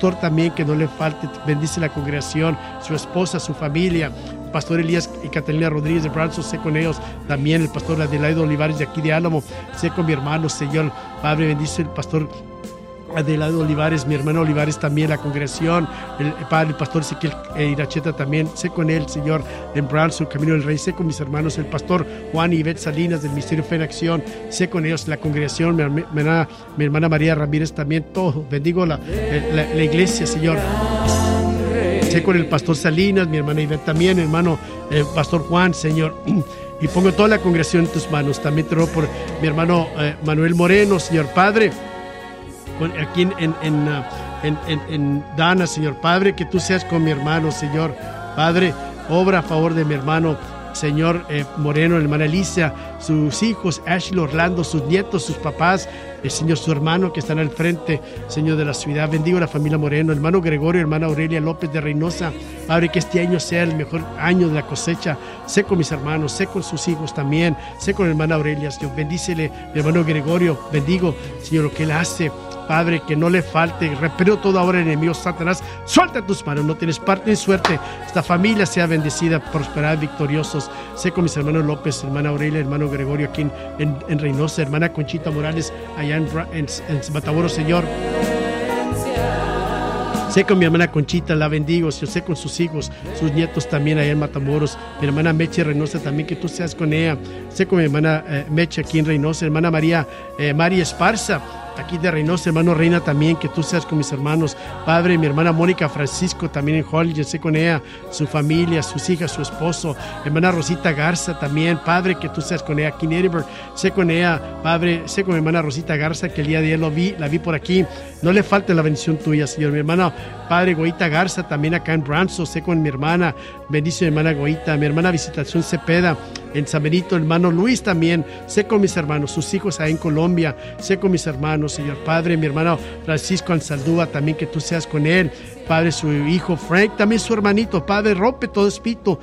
pastor también, que no le falte, bendice la congregación, su esposa, su familia. Pastor Elías y Catalina Rodríguez de Branson, sé con ellos también, el pastor Adelaide Olivares de aquí de Álamo, sé con mi hermano, Señor, Padre, bendice el pastor Adelaide Olivares, mi hermano Olivares también, la congregación, el pastor Ezequiel Iracheta también, sé con él, Señor, en Branson, Camino del Rey, sé con mis hermanos, el pastor Juan y Ivette Salinas del Ministerio Fe en Acción, sé con ellos, la congregación, mi hermana María Ramírez también, todo, bendigo la iglesia, Señor. Sé con el pastor Salinas, mi hermana Ivette también, hermano pastor Juan, Señor, y pongo toda la congregación en tus manos. También te ruego por mi hermano Manuel Moreno, Señor Padre, aquí en Dana, Señor Padre, que tú seas con mi hermano, Señor Padre, obra a favor de mi hermano, Señor Moreno, hermana Alicia, sus hijos, Ashley, Orlando, sus nietos, sus papás, el Señor, su hermano que están al frente, Señor, de la ciudad. Bendigo a la familia Moreno, hermano Gregorio, hermana Aurelia López de Reynosa. Padre, que este año sea el mejor año de la cosecha. Sé con mis hermanos, sé con sus hijos también, sé con hermana Aurelia. Señor, bendícele, mi hermano Gregorio, bendigo, Señor, lo que él hace. Padre, que no le falte, reprendo toda obra del enemigo, Satanás, suelta tus manos, no tienes parte ni suerte. Esta familia sea bendecida, prosperada, victoriosos. Sé con mis hermanos López, hermana Aurelia, hermano Gregorio aquí en Reynosa, hermana Conchita Morales allá en Matamoros, Señor. Sé con mi hermana Conchita, la bendigo, Señor, sé con sus hijos, sus nietos también allá en Matamoros, mi hermana Meche Reynosa también, que tú seas con ella. Sé con mi hermana Meche aquí en Reynosa, hermana María Esparza, aquí de Reynosa, hermano Reina también, que tú seas con mis hermanos. Padre, mi hermana Mónica Francisco también en Hollywood, sé con ella, su familia, sus hijas, su esposo. Hermana Rosita Garza también, Padre, que tú seas con ella aquí en Edinburgh, sé con ella, Padre, sé con mi hermana Rosita Garza, que el día de ayer la vi por aquí. No le falte la bendición tuya, Señor. Mi hermana, Padre, Goita Garza también acá en Branson, sé con mi hermana, bendice mi hermana Goita, mi hermana Visitación Cepeda en San Benito, hermano Luis también, sé con mis hermanos, sus hijos ahí en Colombia, sé con mis hermanos, Señor Padre, mi hermano Francisco Ansaldúa también, que tú seas con él. Padre, su hijo Frank, también su hermanito. Padre, rompe todo espíritu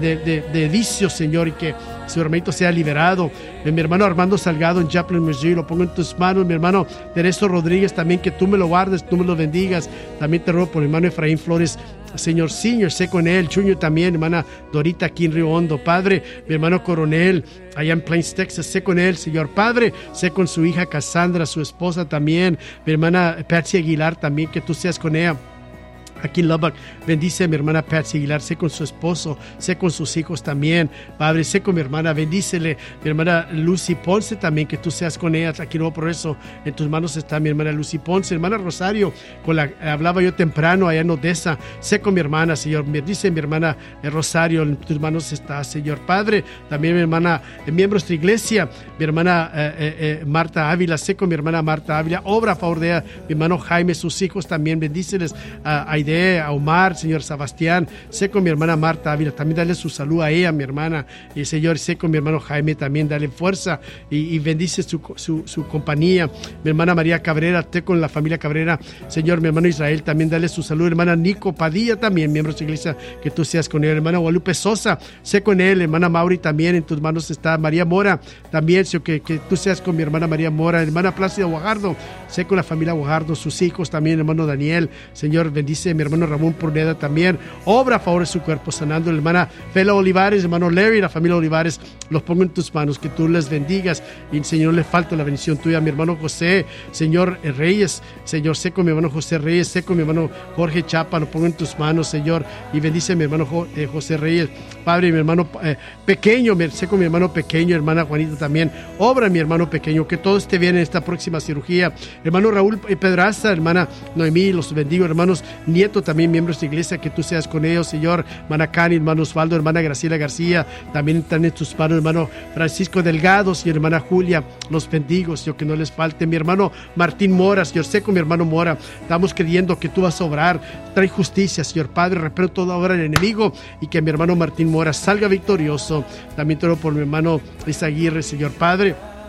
de vicio, Señor, y que su hermanito sea liberado. Mi hermano Armando Salgado en Joplin, Missouri, lo pongo en tus manos. Mi hermano Tereso Rodríguez también, que tú me lo guardes, tú me lo bendigas. También te ruego por mi hermano Efraín Flores, Señor Senior, sé con él. Chuño también, hermana Dorita aquí en Río Hondo. Padre, mi hermano Coronel allá en Plains, Texas, sé con él, Señor Padre, sé con su hija Cassandra, su esposa también. Mi hermana Patsy Aguilar también, que tú seas con ella aquí en Lubbock. Bendice a mi hermana Patsy Aguilar, sé con su esposo, sé con sus hijos también. Padre, sé con mi hermana, bendícele. Mi hermana Lucy Ponce también, que tú seas con ella aquí en Nuevo Progreso. En tus manos está mi hermana Lucy Ponce. Hermana Rosario, con la hablaba yo temprano allá en Odessa, sé con mi hermana, Señor. Bendice mi hermana Rosario, en tus manos está, Señor Padre. También mi hermana, miembros de iglesia, mi hermana Marta Ávila, sé con mi hermana Marta Ávila, obra a favor de ella. Mi hermano Jaime, sus hijos también, bendíceles a Aide, a Omar, Señor Sebastián, sé con mi hermana Marta Ávila, también dale su salud a ella, mi hermana, y Señor, sé con mi hermano Jaime también, dale fuerza y bendice su compañía. Mi hermana María Cabrera, sé con la familia Cabrera, Señor, mi hermano Israel también, dale su salud. Hermana Nico Padilla también, miembros de iglesia, que tú seas con él. Hermana Guadalupe Sosa, sé con él. Hermana Mauri también, en tus manos está. María Mora también, Señor, que tú seas con mi hermana María Mora. Hermana Plácida Guajardo, sé con la familia Guajardo, sus hijos también. Hermano Daniel, Señor, bendice mi hermano Ramón Pruneda también, obra a favor de su cuerpo, sanando. La hermana Fela Olivares, hermano Larry, la familia Olivares, los pongo en tus manos, que tú les bendigas y, Señor, no le falta la bendición tuya. Mi hermano José, Señor Reyes, Señor, sé con mi hermano José Reyes, sé con mi hermano Jorge Chapa, lo pongo en tus manos, Señor, y bendice a mi hermano José Reyes. Padre, mi hermano pequeño, sé con mi hermano pequeño, hermana Juanita también, obra mi hermano pequeño, que todo esté bien en esta próxima cirugía. Hermano Raúl Pedraza, hermana Noemí, los bendigo. Hermanos Nieto también, miembros de iglesia, que tú seas con ellos, Señor. Hermana Cani, hermano Osvaldo, hermana Graciela García, también están en tus manos. Hermano Francisco Delgado, Señor, hermana Julia, los bendigo, Señor, que no les falte. Mi hermano Martín Mora, Señor, sé con mi hermano Mora, estamos creyendo que tú vas a obrar, trae justicia, Señor Padre, reprendo toda obra del enemigo y que mi hermano Martín Mora salga victorioso. También te oro por mi hermano Luis Aguirre, Señor Padre.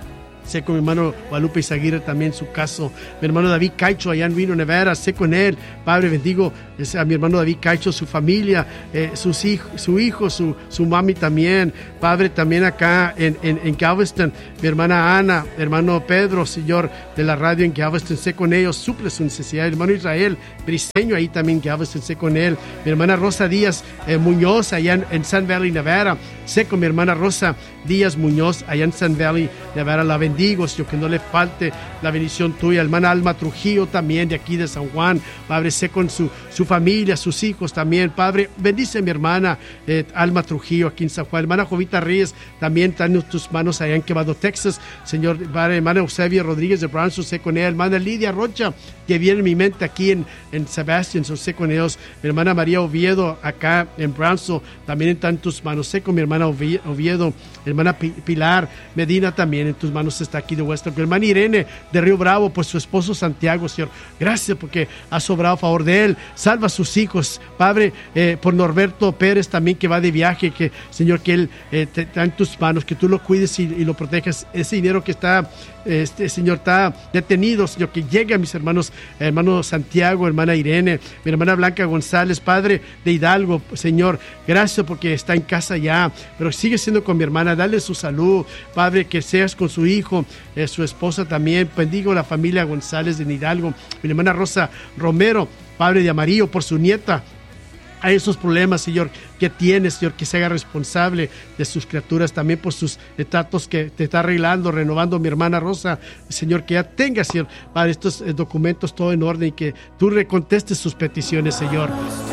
sé con mi hermano Guadalupe Izaguirre también su caso, mi hermano David Caicho allá en Reno, Nevada, sé con él, Padre, bendigo a mi hermano David Caicho, su familia, su hijo, su mami también, Padre, también acá en Galveston, mi hermana Ana, hermano Pedro, Señor, de la radio en Galveston, sé con ellos, suple su necesidad, hermano Israel Briseño ahí también en Galveston, sé con él, mi hermana Rosa Díaz Muñoz allá en Sun Valley, Nevada, sé con mi hermana Rosa Díaz Muñoz allá en Sun Valley, Nevada, la bendigo, Señor, que no le falte la bendición tuya, hermana Alma Trujillo también de aquí de San Juan, Padre, sé con su familia, sus hijos también, Padre, bendice a mi hermana Alma Trujillo aquí en San Juan, hermana Jovita Reyes, también están en tus manos allá en Quemado, Texas, Señor, Padre, hermana Eusebia Rodríguez de Brownsville, sé con ella, hermana Lidia Rocha, que viene en mi mente aquí en Sebastian, sé con ellos, mi hermana María Oviedo acá en Brownsville, también está en tus manos, sé con mi hermana Oviedo, hermana Pilar Medina también en tus manos está aquí de Western, mi hermana Irene de Río Bravo, por su esposo Santiago, Señor, gracias porque has obrado a favor de él, salva a sus hijos, Padre, por Norberto Pérez también que va de viaje, que Señor, que él está en tus manos, que tú lo cuides y lo protejas, ese dinero que está, Señor, está detenido, Señor, que llegue a mis hermanos, hermano Santiago, hermana Irene, mi hermana Blanca González, Padre de Hidalgo, Señor, gracias porque está en casa ya, pero sigue siendo con mi hermana, dale su salud, Padre, que seas con su hijo, su esposa también, bendigo la familia González de Hidalgo, mi hermana Rosa Romero, Padre de Amarillo, por su nieta, a esos problemas, Señor, que tiene, Señor, que se haga responsable de sus criaturas, también por sus tratos que te está arreglando, renovando mi hermana Rosa, Señor, que ya tenga, Señor, para estos documentos todo en orden y que tú recontestes sus peticiones, Señor.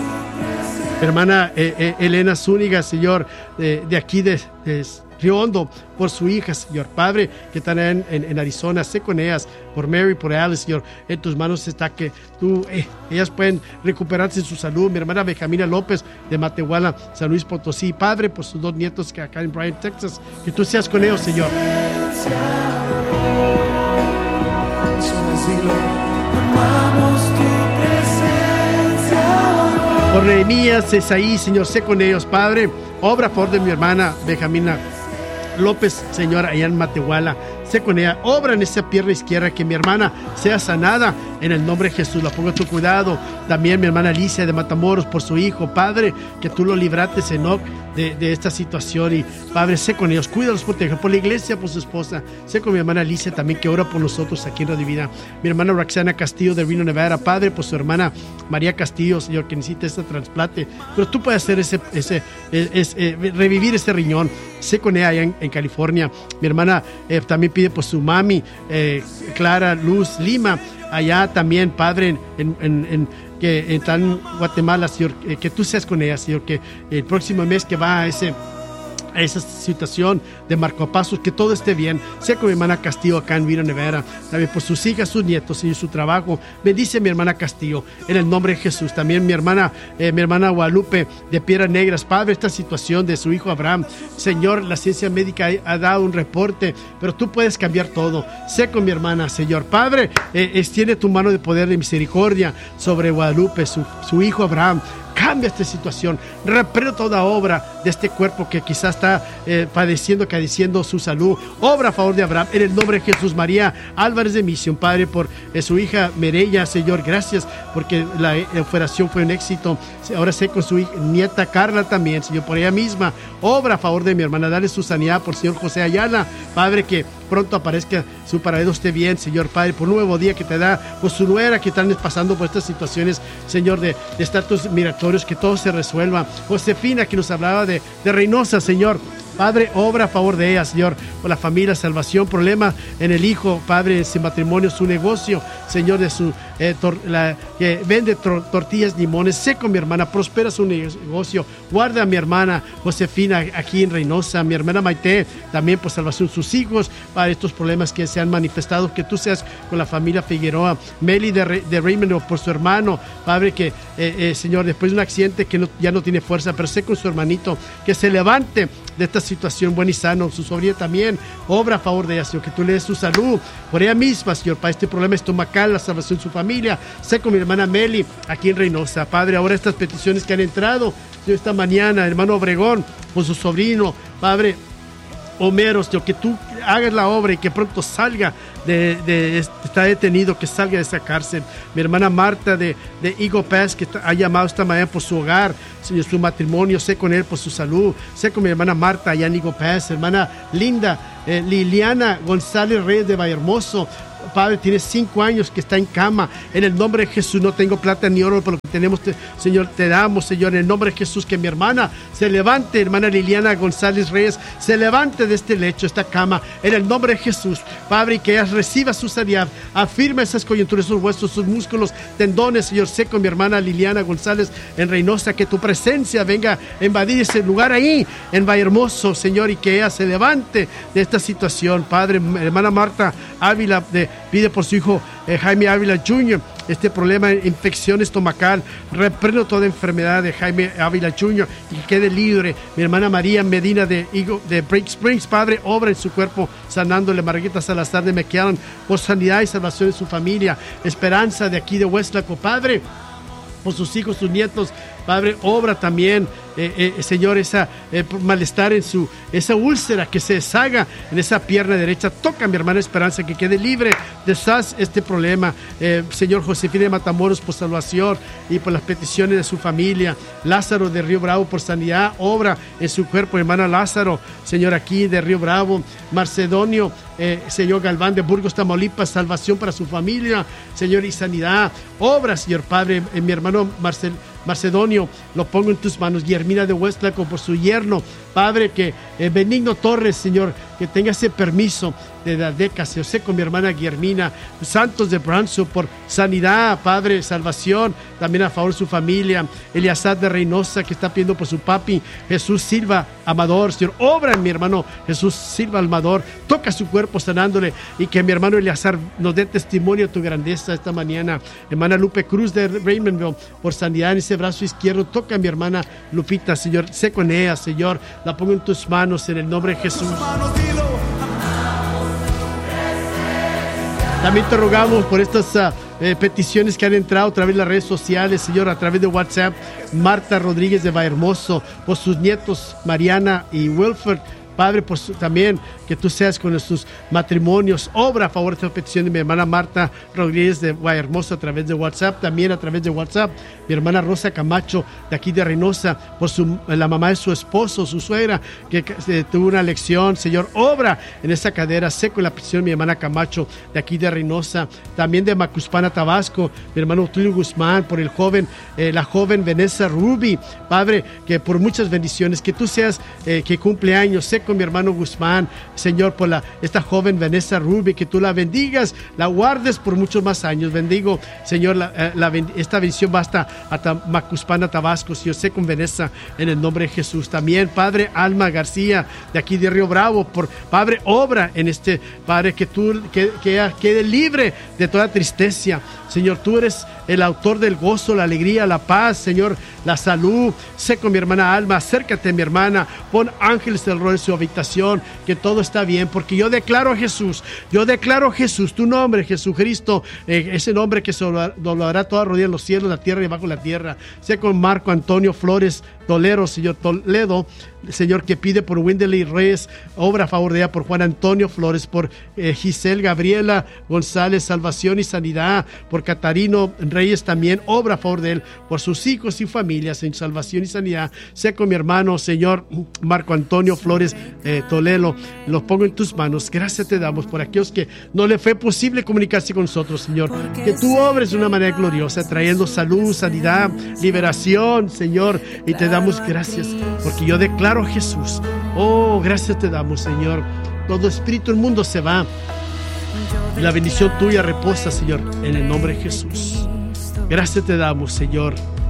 Hermana Elena Zúñiga, Señor, de aquí de Río Hondo, por su hija, Señor, Padre, que están en Arizona, sé con ellas, por Mary, por Alice, Señor, en tus manos está que tú, ellas pueden recuperarse en su salud, mi hermana Benjamina López, de Matehuala, San Luis Potosí, Padre, por sus dos nietos que acá en Bryan, Texas, que tú seas con ellos, Señor. Por Nehemías, Esaí, Señor, sé con ellos, Padre, obra a favor de mi hermana Benjamina López, Señor, allá en Matehuala, sé con ella, obra en esa pierna izquierda, que mi hermana sea sanada en el nombre de Jesús, la pongo a tu cuidado, también mi hermana Alicia de Matamoros, por su hijo, Padre, que tú lo librates, Enoch, de esta situación, y Padre, sé con ellos, cuídalos, protege, por la iglesia, por su esposa, sé con mi hermana Alicia también, que ora por nosotros aquí en Radio Vida, mi hermana Roxana Castillo de Reno, Nevada, Padre, por su hermana María Castillo, Señor, que necesita este trasplante, pero tú puedes hacer revivir ese riñón, sé con ella allá en California, mi hermana también pide por su mami, Clara Luz Lima, allá también, Padre, que está en Guatemala, Señor, que tú seas con ella, Señor, que el próximo mes que va a esa situación de marcapasos, que todo esté bien, sea con mi hermana Castillo acá en Reno, Nevada, también por sus hijas, sus nietos y su trabajo, bendice a mi hermana Castillo, en el nombre de Jesús, también mi hermana Guadalupe de Piedras Negras, Padre, esta situación de su hijo Abraham, Señor, la ciencia médica ha dado un reporte, pero tú puedes cambiar todo, sea con mi hermana, Señor, Padre, extiende tu mano de poder de misericordia sobre Guadalupe, su hijo Abraham, cambia esta situación, reprendo toda obra de este cuerpo que quizás está cadeciendo su salud, obra a favor de Abraham, en el nombre de Jesús. María Álvarez de Misión, Padre, por su hija Mireya, Señor, gracias porque la operación fue un éxito, ahora sé con su nieta Carla también, Señor, por ella misma, obra a favor de mi hermana, dale su sanidad por Señor José Ayala, Padre, que pronto aparezca su paradero esté bien, Señor, Padre, por un nuevo día que te da, por su nuera que están pasando por estas situaciones, Señor, de estatus migratorios, que todo se resuelva. Josefina, que nos hablaba de Reynosa, Señor, Padre, obra a favor de ella, Señor, por la familia, salvación, problema en el hijo, Padre, en su matrimonio, su negocio, Señor, de su que vende tortillas, limones, sé con mi hermana, prospera su negocio, guarda a mi hermana Josefina aquí en Reynosa, mi hermana Maite, también por salvación sus hijos, para estos problemas que se han manifestado, que tú seas con la familia Figueroa, Meli de Raymond, por su hermano, Padre, que Señor, después de un accidente que ya no tiene fuerza, pero sé con su hermanito, que se levante de esta situación buen y sano, su sobrina también, obra a favor de ella, Señor, que tú le des su salud, por ella misma, Señor, para este problema estomacal, la salvación de su familia, sé con mi hermana Meli, aquí en Reynosa, Padre, ahora estas peticiones que han entrado, Señor, esta mañana, hermano Obregón, con su sobrino, Padre, Homero, Señor, que tú hagas la obra y que pronto salga está detenido, que salga de esa cárcel. Mi hermana Marta de Eagle Pass, que ha llamado esta mañana por su hogar, Señor, su matrimonio, sé con él por su salud, sé con mi hermana Marta allá en Eagle Pass, hermana Linda, Liliana González Reyes de Vallehermoso, Padre, tiene 5 años que está en cama. En el nombre de Jesús, no tengo plata ni oro, por lo que tenemos, Señor, te damos, Señor, en el nombre de Jesús, que mi hermana se levante, hermana Liliana González Reyes, se levante de este lecho, esta cama, en el nombre de Jesús, Padre, y que ella reciba su sanidad, afirma esas coyunturas, sus huesos, sus músculos, tendones, Señor, sé con mi hermana Liliana González en Reynosa, que tu presencia venga a invadir ese lugar ahí, en Vallehermoso, Señor, y que ella se levante de esta situación, Padre. Hermana Marta Ávila pide por su hijo Jaime Ávila Jr., este problema de infección estomacal. Reprendo toda enfermedad de Jaime Ávila Jr. y que quede libre. Mi hermana María Medina de Break Springs, Padre, obra en su cuerpo, sanándole. Margarita Salazar de McAllen, por sanidad y salvación de su familia. Esperanza de aquí de Huestlaco, Padre, por sus hijos, sus nietos, Padre, obra también, Señor, esa malestar en esa úlcera que se deshaga en esa pierna derecha. Toca a mi hermana Esperanza, que quede libre, deshaz este problema. Señor, Josefina de Matamoros por salvación y por las peticiones de su familia. Lázaro de Río Bravo por sanidad, obra en su cuerpo, hermana Lázaro, Señor, aquí de Río Bravo. Macedonio, Señor Galván de Burgos, Tamaulipas, salvación para su familia, Señor, y sanidad. Obra, Señor Padre, mi hermano Macedonio, lo pongo en tus manos. Guillermina de Huestlaco por su yerno, Padre, que Benigno Torres, Señor, que tenga ese permiso de la DECA, yo sé, con mi hermana Guillermina. Santos de Branzo por sanidad, Padre, salvación, también a favor de su familia. Eliasad de Reynosa, que está pidiendo por su papi Jesús Silva Amador, Señor, obra en mi hermano Jesús Silva Amador, toca su cuerpo sanándole, y que mi hermano Eliasar nos dé testimonio de tu grandeza esta mañana. Hermana Lupe Cruz de Raymondville por sanidad en ese brazo izquierdo, toca a mi hermana Lupita, Señor, sé con ella, Señor, la pongo en tus manos en el nombre de Jesús. También te rogamos por estas peticiones que han entrado a través de las redes sociales, Señor, a través de WhatsApp. Marta Rodríguez de Vallehermoso, por sus nietos Mariana y Wilford, Padre, por también que tú seas con sus matrimonios. Obra a favor de esta petición de mi hermana Marta Rodríguez de Vallehermoso a través de WhatsApp. También a través de WhatsApp, mi hermana Rosa Camacho de aquí de Reynosa, por la mamá de su esposo, su suegra, que tuvo una lección. Señor, obra en esa cadera. Sé con la petición de mi hermana Camacho de aquí de Reynosa. También de Macuspana, Tabasco, mi hermano Tulio Guzmán, por la joven Vanessa Ruby, Padre, que por muchas bendiciones, que tú seas que cumple años. Sé con mi hermano Guzmán, Señor, por esta joven Vanessa Ruby, que tú la bendigas, la guardes por muchos más años. Bendigo, Señor, esta bendición va hasta Macuspana, Tabasco. Yo sé con Vanessa en el nombre de Jesús. También, Padre, Alma García de aquí de Río Bravo, Padre, obra en Padre, que tú quede libre de toda tristeza. Señor, tú eres el autor del gozo, la alegría, la paz, Señor, la salud. Sé con mi hermana Alma, acércate, mi hermana, pon ángeles alrededor de su habitación, que todo está bien, porque yo declaro a Jesús, tu nombre, Jesucristo, ese nombre que se doblará toda rodilla en los cielos, la tierra y bajo la tierra. Sé con Marco Antonio Flores Tolero, Señor Toledo, Señor, que pide por Winderley Reyes, obra a favor de ella, por Juan Antonio Flores, por Giselle Gabriela González, salvación y sanidad, por Catarino Reyes también, obra a favor de él, por sus hijos y familias en salvación y sanidad. Sé con mi hermano, Señor, Marco Antonio Flores Toledo, los pongo en tus manos. Gracias te damos por aquellos que no le fue posible comunicarse con nosotros, Señor, que tú obres de una manera gloriosa, trayendo salud, sanidad, liberación, Señor, y te damos gracias, porque yo declaro a Jesús. Oh, gracias te damos, Señor. Todo espíritu del mundo se va y la bendición tuya reposa, Señor, en el nombre de Jesús. Gracias te damos, Señor,